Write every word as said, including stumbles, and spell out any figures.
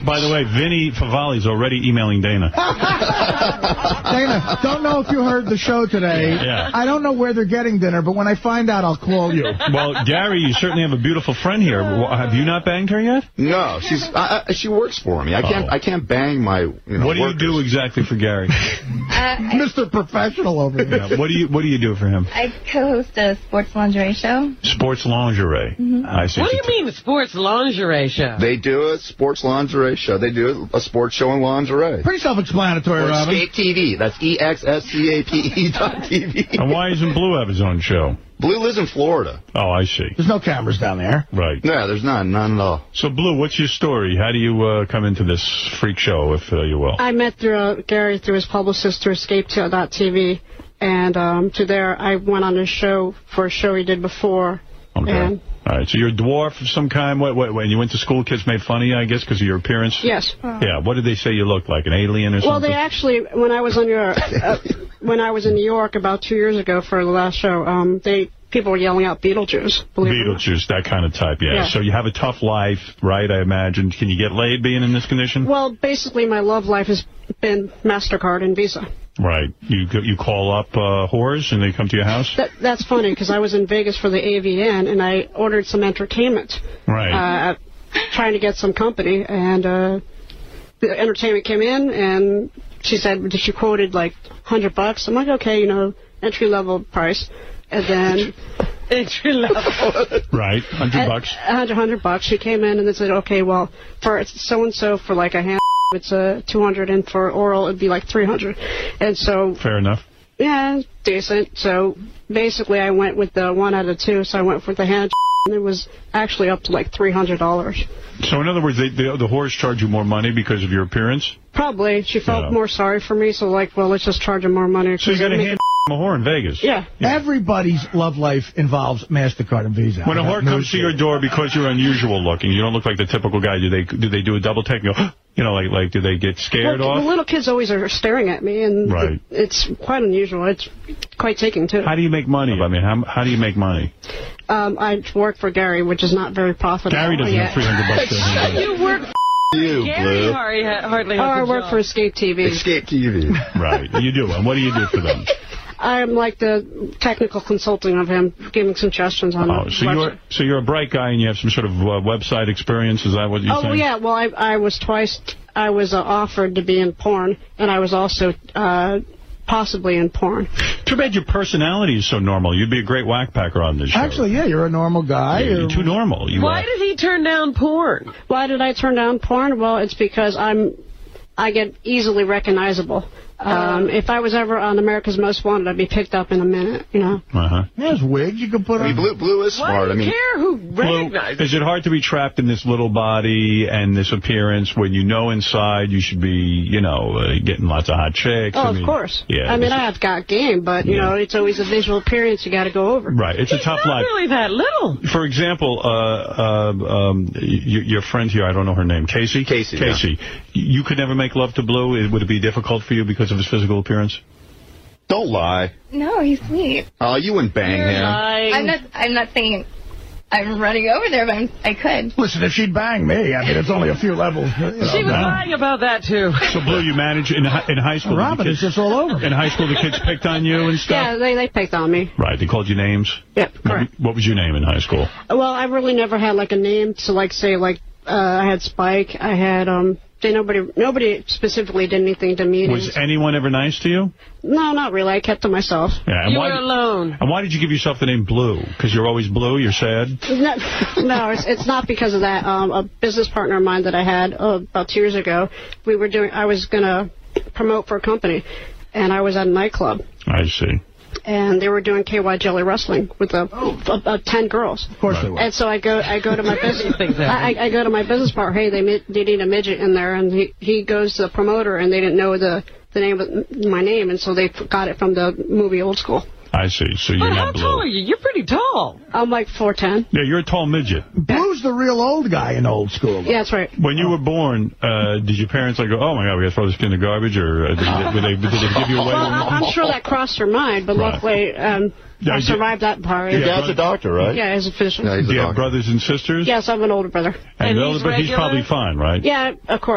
By the way, Vinny Favali's already emailing Dana. Dana, don't know if you heard the show today. Yeah. I don't know where they're getting dinner, but when I find out, I'll call you. Well, Gary, you certainly have a beautiful friend here. Have you not banged her yet? No, she's I, I, she works for me. I can't oh. I can't bang my you know. What do workers. you do exactly for Gary? Uh, Mister Professional over here. Yeah, what do you What do you do for him? I co-host a sports lingerie show. Sports lingerie. Mm-hmm. I see. What do you mean, a sports lingerie show? They do a sports lingerie show. They do a sports show in lingerie. Pretty self-explanatory, or Robin. Escape T V. That's E X S C A P E dot T V. And why doesn't Blue have his own show? Blue lives in Florida. Oh, I see. There's no cameras down there. Right. Yeah, there's none. None at all. So, Blue, what's your story? How do you uh, come into this freak show, if uh, you will? I met through, uh, Gary through his publicist through Escape dot T V. And um, to there, I went on a show for a show he did before. Okay. And all right. So you're a dwarf of some kind? What, what, when you went to school, kids made fun of you, I guess, because of your appearance? Yes. Yeah. What did they say you looked like? An alien or something? Well, they actually, when I was on your, uh, when I was in New York about two years ago for the last show, um, they people were yelling out Beetlejuice. Beetlejuice, that kind of type, yeah. yeah. So you have a tough life, right, I imagine. Can you get laid being in this condition? Well, basically, my love life has been MasterCard and Visa. Right. You you call up uh, whores and they come to your house? That, that's funny, because I was in Vegas for the A V N, and I ordered some entertainment. Right. Uh, trying to get some company, and uh, the entertainment came in, and she said, she quoted, like, one hundred bucks. I'm like, okay, you know, entry-level price. And then... entry level. Right, one hundred bucks. one hundred bucks. She came in and they said, okay, well, for so-and-so for, like, a hand... it's a two hundred, and for oral it'd be like three hundred. And so fair enough. Yeah, decent. So basically I went with the one out of two, so I went for the hand, and it was actually up to like three hundred dollars. So in other words, they, the, the whores charge you more money because of your appearance? Probably. She felt yeah. more sorry for me, so like, well, let's just charge her more money. So you got a hand a whore in Vegas? Yeah. yeah. Everybody's love life involves MasterCard and Visa. When a whore comes to your door because you're unusual looking, you don't look like the typical guy, do they do they do a double take and go, you know, like, like do they get scared well, off? The little kids always are staring at me, and right. it, it's quite unusual. It's quite taking, too. How do you make money? I mean, how, how do you make money? Um, I work for Gary, which is not very profitable. Gary doesn't yet. have three hundred bucks to hand. You work You, Gary Blue. hardly, hardly Oh, has I a work job. for Escape T V. Escape T V. Right, you do. And what do you do for them? I'm like the technical consulting of him, giving suggestions on oh, the so website. you're so you're a bright guy and you have some sort of uh, website experience. Is that what you're oh, saying? Oh yeah, well I I was twice I was uh, offered to be in porn, and I was also uh, possibly in porn. Too bad your personality is so normal. You'd be a great whack-packer on this show. Actually, yeah, you're a normal guy. Yeah, you're too normal. You Why are. did he turn down porn? Why did I turn down porn? Well, it's because I'm I get easily recognizable. Um, if I was ever on America's Most Wanted, I'd be picked up in a minute, you know. Uh-huh. There's wigs you can put I mean, on. Blue, Blue is smart. Why do you I mean, care who Blue, recognizes? is it hard to be trapped in this little body and this appearance when you know inside you should be, you know, uh, getting lots of hot chicks? Oh, I of mean, course. Yeah. I mean, I have got game, but, you yeah. know, it's always a visual appearance you got to go over. Right. It's He's a tough not life. really that little. For example, uh, uh, um, your, your friend here, I don't know her name, Casey? Casey, Casey. Yeah. You could never make love to Blue? Would it be difficult for you because of his physical appearance? don't lie. No, he's sweet. Oh, uh, you wouldn't bang You're him. lying. I'm not. I'm not saying I'm running over there, but I'm, I could. Listen, if she'd bang me, I mean, it's only a few levels. You know, She was down. lying about that, too. So, Blue, you manage in hi in high school. Robin, kids, it's just all over. In high school, the kids picked on you and stuff? Yeah, they, they picked on me. Right, they called you names? Yep, What, correct. what was your name in high school? Well, I really never had, like, a name to, like, say, like, uh, I had Spike. I had, um, they, nobody nobody specifically did anything to me. Was anyone ever nice to you? No, not really. I kept to myself. Yeah, and You why were did, alone. And why did you give yourself the name Blue? Because you're always blue? You're sad? No, no it's, it's not because of that. Um, a business partner of mine that I had uh, about two years ago, we were doing, I was going to promote for a company, and I was at a nightclub. I see. And they were doing K Y Jelly Wrestling with a, a, a ten girls. Of course they were. And so I go, I go to my business, I, I go to my business partner. Hey, they they need a midget in there, and he he goes to the promoter, and they didn't know the the name of my name, and so they got it from the movie Old School. I see. So you're But not how blue. tall are you? You're pretty tall. I'm like four ten. Yeah, you're a tall midget. Blue's the real old guy in old school. Yeah, that's right. When you were born, uh, did your parents like go, oh, my God, we got to throw this kid in the garbage? Or uh, did, they, did, they, did they give you away? Well, I- I'm sure that crossed her mind, but Right. luckily um, Yeah, I you- survived that part. Your Yeah, dad's a doctor, right? Yeah, as a physician. Yeah, he's Do a you have doctor. brothers and sisters? Yes, I have an older brother. And And the older- he's but he's regular? probably fine, right? Yeah, of course.